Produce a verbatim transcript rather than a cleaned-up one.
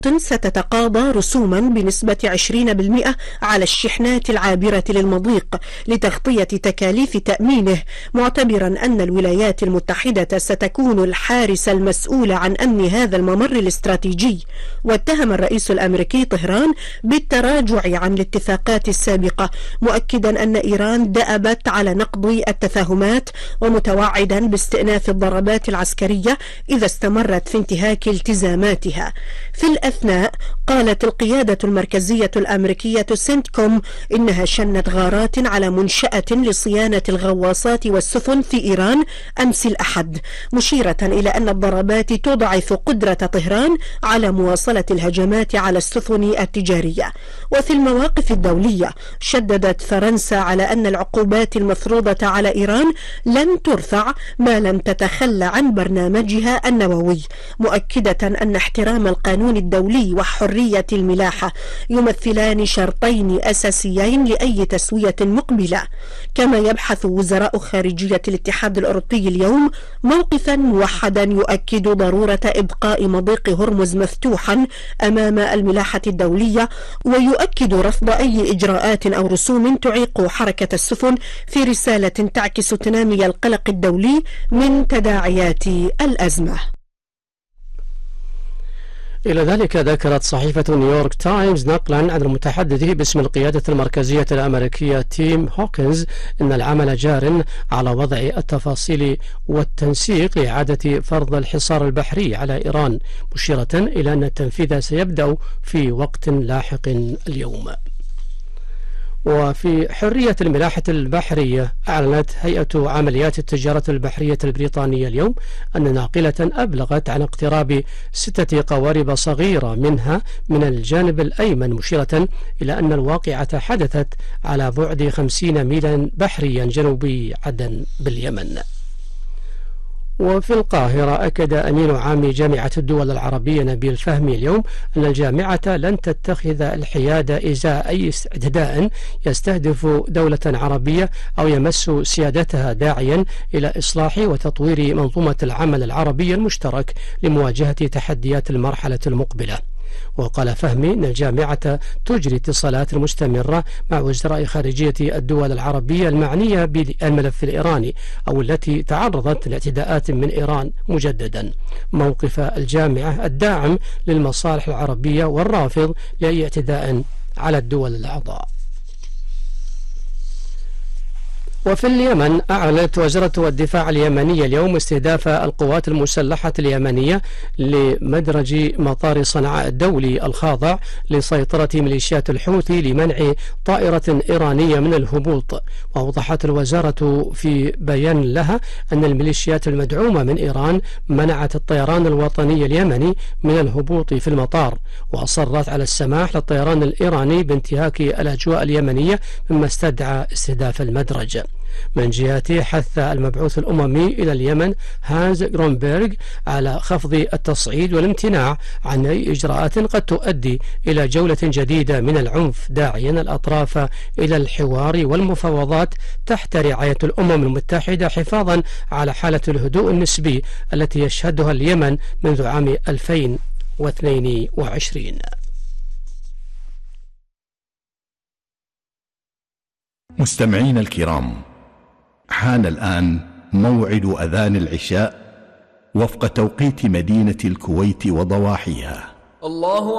ستتقاضى رسوما بنسبة عشرين بالمئة على الشحنات العابرة للمضيق لتغطية تكاليف تأمينه، معتبرا أن الولايات المتحدة ستكون الحارس المسؤول عن أمن هذا الممر الاستراتيجي. واتهم الرئيس الأمريكي طهران بالتراجع عن الاتفاقات السابقة، مؤكدا أن إيران دأبت على نقض التفاهمات ومتوعدا باستئناف الضربات العسكرية إذا استمرت في انتهاك التزاماتها. في الأثناء قالت القيادة المركزية الأمريكية سنتكوم إنها شنت غارات على منشأة لصيانة الغواصات والسفن في إيران أمس الأحد، مشيرة إلى أن الضربات تضعف قدرة طهران على مواصلة الهجمات على السفن التجارية. وفي المواقف الدولية شددت فرنسا على أن العقوبات المفروضة على إيران لن ترفع ما لم تتخلى عن برنامجها النووي، مؤكدة أن احترام القانون الدولي وحرية الملاحة يمثلان شرطين أساسيين لأي تسوية مقبلة. كما يبحث وزراء خارجية الاتحاد الأوروبي اليوم موقفا موحدا يؤكد ضرورة إبقاء مضيق هرمز مفتوحا أمام الملاحة الدولية، ويؤكد رفض أي إجراءات أو رسوم تعيق حركة السفن، في رسالة تعكس تنامي القلق الدولي من تداعيات الأزمة. إلى ذلك ذكرت صحيفة نيويورك تايمز نقلا عن المتحدث باسم القيادة المركزية الأمريكية تيم هوكنز أن العمل جار على وضع التفاصيل والتنسيق لإعادة فرض الحصار البحري على إيران، مشيرة إلى أن التنفيذ سيبدأ في وقت لاحق اليوم. وفي حرية الملاحة البحرية، أعلنت هيئة عمليات التجارة البحرية البريطانية اليوم أن ناقلة أبلغت عن اقتراب ستة قوارب صغيرة منها من الجانب الأيمن، مشيرة إلى أن الواقعة حدثت على بعد خمسين ميلا بحريا جنوبي عدن باليمن. وفي القاهرة أكد أمين عام جامعة الدول العربية نبيل فهمي اليوم أن الجامعة لن تتخذ الحياد إزاء أي اعتداء يستهدف دولة عربية أو يمس سيادتها، داعيا إلى إصلاح وتطوير منظومة العمل العربي المشترك لمواجهة تحديات المرحلة المقبلة. وقال فهمي أن الجامعة تجري اتصالات مستمرة مع وزراء خارجية الدول العربية المعنية بالملف الإيراني أو التي تعرضت لاعتداءات من إيران، مجددا موقف الجامعة الداعم للمصالح العربية والرافض لأي اعتداء على الدول الأعضاء. وفي اليمن، أعلنت وزارة الدفاع اليمنية اليوم استهداف القوات المسلحة اليمنية لمدرج مطار صنعاء الدولي الخاضع لسيطرة ميليشيات الحوثي لمنع طائرة إيرانية من الهبوط. وأوضحت الوزارة في بيان لها أن الميليشيات المدعومة من إيران منعت الطيران الوطني اليمني من الهبوط في المطار، وأصرت على السماح للطيران الإيراني بانتهاك الأجواء اليمنية مما استدعى استهداف المدرج. من جهته حث المبعوث الأممي إلى اليمن هانز غرونبرغ على خفض التصعيد والامتناع عن أي إجراءات قد تؤدي إلى جولة جديدة من العنف، داعيا الأطراف إلى الحوار والمفاوضات تحت رعاية الأمم المتحدة، حفاظا على حالة الهدوء النسبي التي يشهدها اليمن منذ عام ألفين واثنين وعشرين. مستمعين الكرام، حان الآن موعد أذان العشاء وفق توقيت مدينة الكويت وضواحيها. الله